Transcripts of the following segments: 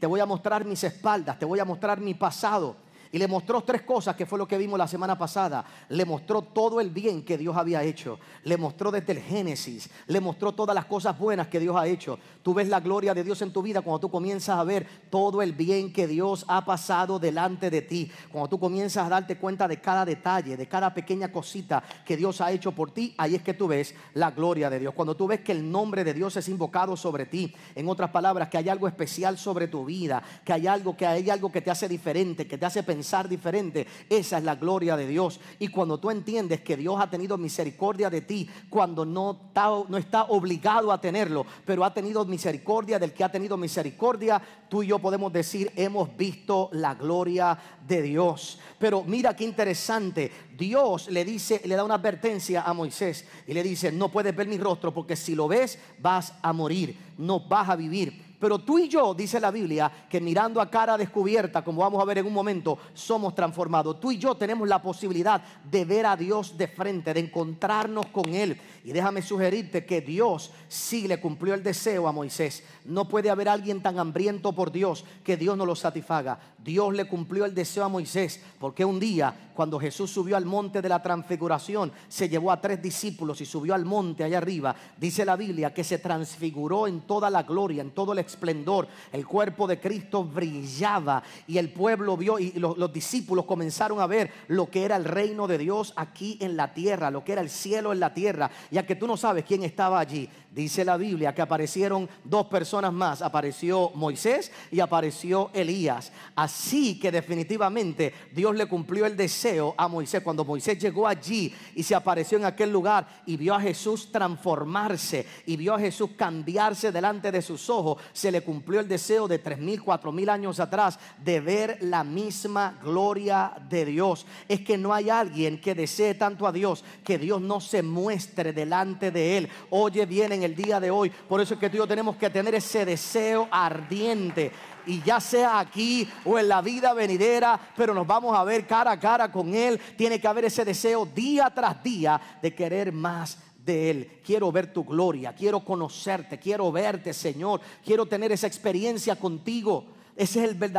te voy a mostrar mis espaldas, te voy a mostrar mi pasado. Y le mostró 3 cosas, que fue lo que vimos la semana pasada. Le mostró todo el bien que Dios había hecho. Le mostró desde el Génesis. Le mostró todas las cosas buenas que Dios ha hecho. Tú ves la gloria de Dios en tu vida cuando tú comienzas a ver todo el bien que Dios ha pasado delante de ti. Cuando tú comienzas a darte cuenta de cada detalle, de cada pequeña cosita que Dios ha hecho por ti, ahí es que tú ves la gloria de Dios. Cuando tú ves que el nombre de Dios es invocado sobre ti. En otras palabras, que hay algo especial sobre tu vida, que hay algo que te hace diferente, que te hace pensar diferente. Esa es la gloria de Dios. Y cuando tú entiendes que Dios ha tenido misericordia de ti, cuando no está obligado a tenerlo, pero ha tenido misericordia del que ha tenido misericordia, tú y yo podemos decir: hemos visto la gloria de Dios. Pero mira qué interesante. Dios le da una advertencia a Moisés y le dice: no puedes ver mi rostro, porque si lo ves vas a morir, no vas a vivir. Pero tú y yo, dice la Biblia, que mirando a cara descubierta, como vamos a ver en un momento, somos transformados. Tú y yo tenemos la posibilidad de ver a Dios de frente, de encontrarnos con Él. Y déjame sugerirte que Dios sí le cumplió el deseo a Moisés. No puede haber alguien tan hambriento por Dios que Dios no lo satisfaga. Dios le cumplió el deseo a Moisés, porque un día, cuando Jesús subió al monte de la transfiguración, se llevó a 3 discípulos y subió al monte allá arriba. Dice la Biblia que se transfiguró en toda la gloria, en todo el esplendor. El cuerpo de Cristo brillaba y el pueblo vio, y los discípulos comenzaron a ver lo que era el reino de Dios aquí en la tierra, lo que era el cielo en la tierra. Ya que tú no sabes quién estaba allí, dice la Biblia que aparecieron 2 personas más. Apareció Moisés y apareció Elías. Así que definitivamente Dios le cumplió el deseo a Moisés. Cuando Moisés llegó allí y se apareció en aquel lugar y vio a Jesús transformarse y vio a Jesús cambiarse delante de sus ojos, se le cumplió el deseo de 3,000, 4,000 años atrás de ver la misma gloria de Dios. Es que no hay alguien que desee tanto a Dios que Dios no se muestre delante de él. Oye bien, en el día de hoy, por eso es que tú y yo tenemos que tener ese deseo ardiente. Y ya sea aquí o en la vida venidera, pero nos vamos a ver cara a cara con Él. Tiene que haber ese deseo día tras día de querer más de Él. Quiero ver tu gloria, quiero conocerte, quiero verte, Señor. Quiero tener esa experiencia contigo. Ese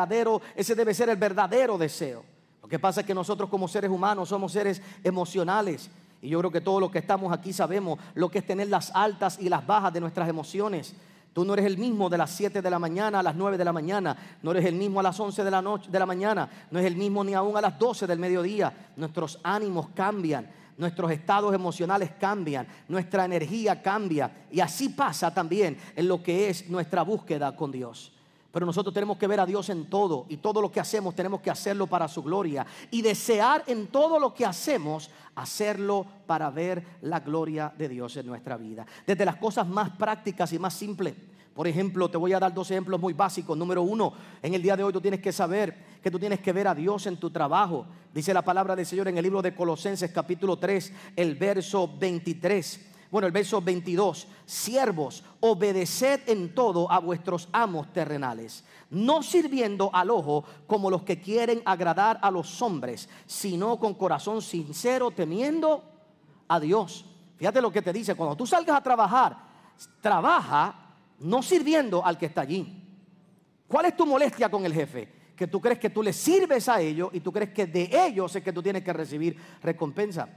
debe ser el verdadero deseo. Lo que pasa es que nosotros, como seres humanos, somos seres emocionales. Y yo creo que todos los que estamos aquí sabemos lo que es tener las altas y las bajas de nuestras emociones. Tú no eres el mismo de las 7 de la mañana a las 9 de la mañana. No eres el mismo a las 11 de la mañana. No es el mismo ni aún a las 12 del mediodía. Nuestros ánimos cambian. Nuestros estados emocionales cambian. Nuestra energía cambia. Y así pasa también en lo que es nuestra búsqueda con Dios. Pero nosotros tenemos que ver a Dios en todo. Y todo lo que hacemos tenemos que hacerlo para su gloria. Y desear en todo lo que hacemos, hacerlo para ver la gloria de Dios en nuestra vida. Desde las cosas más prácticas y más simples. Por ejemplo, te voy a dar 2 ejemplos muy básicos. Número 1, en el día de hoy tú tienes que saber que tú tienes que ver a Dios en tu trabajo. Dice la palabra del Señor en el libro de Colosenses capítulo 3, el verso 23. Bueno, el verso 22. Siervos, obedeced en todo a vuestros amos terrenales, no sirviendo al ojo como los que quieren agradar a los hombres, sino con corazón sincero, temiendo a Dios. Fíjate lo que te dice: cuando tú salgas a trabajar, trabaja no sirviendo al que está allí. ¿Cuál es tu molestia con el jefe? Que tú crees que tú le sirves a ellos y tú crees que de ellos es que tú tienes que recibir recompensa.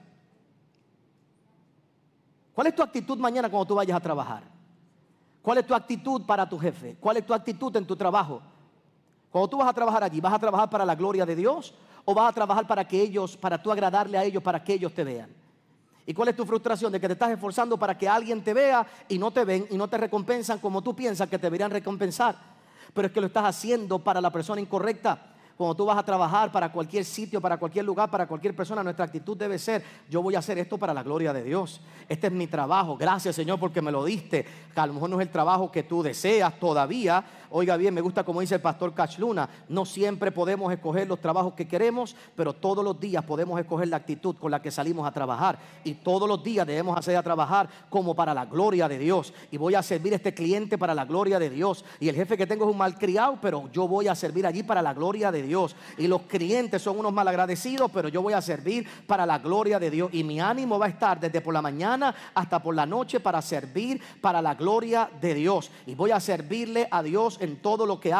¿Cuál es tu actitud mañana cuando tú vayas a trabajar? ¿Cuál es tu actitud para tu jefe? ¿Cuál es tu actitud en tu trabajo? Cuando tú vas a trabajar allí, ¿vas a trabajar para la gloria de Dios o vas a trabajar para tú agradarle a ellos, para que ellos te vean? ¿Y cuál es tu frustración? De que te estás esforzando para que alguien te vea y no te ven y no te recompensan como tú piensas que te deberían recompensar. Pero es que lo estás haciendo para la persona incorrecta. Cuando tú vas a trabajar para cualquier sitio, para cualquier lugar, para cualquier persona, nuestra actitud debe ser: yo voy a hacer esto para la gloria de Dios. Este es mi trabajo. Gracias, Señor, porque me lo diste. Que a lo mejor no es el trabajo que tú deseas todavía. Oiga bien, me gusta como dice el pastor Cash Luna: no siempre podemos escoger los trabajos que queremos, pero todos los días podemos escoger la actitud con la que salimos a trabajar. Y todos los días debemos hacer a trabajar como para la gloria de Dios. Y voy a servir a este cliente para la gloria de Dios. Y el jefe que tengo es un malcriado, pero yo voy a servir allí para la gloria de Dios. Y los clientes son unos malagradecidos, pero yo voy a servir para la gloria de Dios. Y mi ánimo va a estar desde por la mañana hasta por la noche para servir para la gloria de Dios. Y voy a servirle a Dios en todo lo que hago.